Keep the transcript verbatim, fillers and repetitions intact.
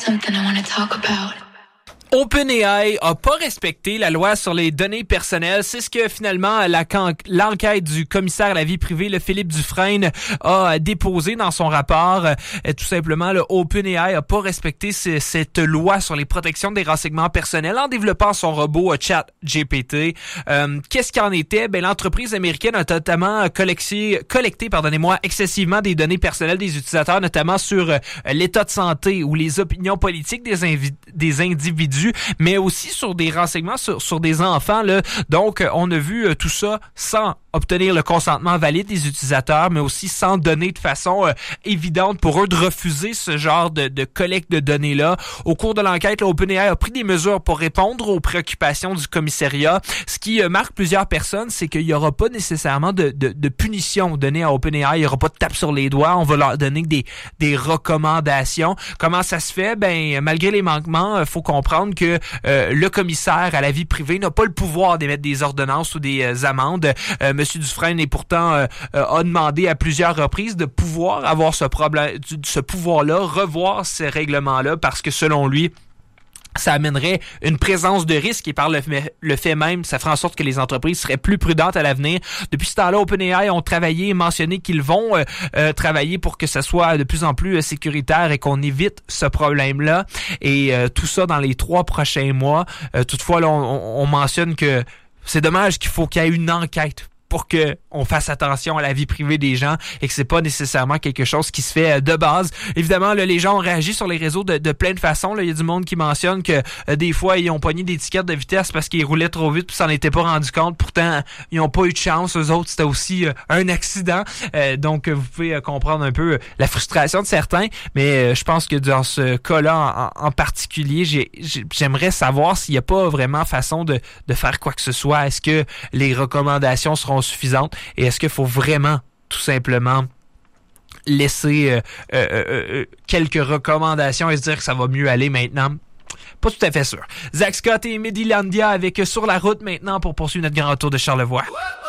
something I want to talk about. OpenAI a pas respecté la loi sur les données personnelles. C'est ce que finalement la, l'enquête du commissaire à la vie privée, le Philippe Dufresne, a déposé dans son rapport. Euh, tout simplement, le OpenAI a pas respecté c- cette loi sur les protections des renseignements personnels en développant son robot ChatGPT. Euh, qu'est-ce qu'il en était? Ben, l'entreprise américaine a totalement collecté, collecté, pardonnez-moi, excessivement des données personnelles des utilisateurs, notamment sur euh, l'état de santé ou les opinions politiques des, invi- des individus, mais aussi sur des renseignements sur, sur des enfants, là. Donc, on a vu euh, tout ça sans obtenir le consentement valide des utilisateurs, mais aussi sans donner de façon euh, évidente pour eux de refuser ce genre de, de collecte de données-là. Au cours de l'enquête, OpenAI a pris des mesures pour répondre aux préoccupations du commissariat. Ce qui euh, marque plusieurs personnes, c'est qu'il n'y aura pas nécessairement de, de, de punition donnée à OpenAI. Il n'y aura pas de tape sur les doigts. On va leur donner des, des recommandations. Comment ça se fait? Ben, malgré les manquements, il faut comprendre que euh, le commissaire à la vie privée n'a pas le pouvoir d'émettre des ordonnances ou des euh, amendes. Euh, Monsieur Dufresne est pourtant euh, euh, a demandé à plusieurs reprises de pouvoir avoir ce problème, ce pouvoir-là, revoir ces règlements-là, parce que selon lui, ça amènerait une présence de risque et par le fait, le fait même, ça ferait en sorte que les entreprises seraient plus prudentes à l'avenir. Depuis ce temps-là, OpenAI ont travaillé et mentionné qu'ils vont euh, euh, travailler pour que ça soit de plus en plus euh, sécuritaire et qu'on évite ce problème-là. Et euh, tout ça dans les trois prochains mois. Euh, toutefois, là, on, on mentionne que c'est dommage qu'il faut qu'il y ait une enquête pour que on fasse attention à la vie privée des gens et que c'est pas nécessairement quelque chose qui se fait de base. Évidemment, là, les gens ont réagi sur les réseaux de, de plein de façons. Là, il y a du monde qui mentionne que euh, des fois, ils ont pogné des tickets de vitesse parce qu'ils roulaient trop vite puis s'en étaient pas rendu compte. Pourtant, ils ont pas eu de chance. Eux autres, c'était aussi euh, un accident. Euh, donc, vous pouvez euh, comprendre un peu euh, la frustration de certains. Mais euh, je pense que dans ce cas-là en, en particulier, j'ai, j'ai, j'aimerais savoir s'il n'y a pas vraiment façon de, de faire quoi que ce soit. Est-ce que les recommandations seront suffisantes et est-ce qu'il faut vraiment tout simplement laisser euh, euh, euh, quelques recommandations et se dire que ça va mieux aller maintenant? Pas tout à fait sûr. Zach Scott et Medilandia avec Sur la route maintenant pour poursuivre notre grand tour de Charlevoix.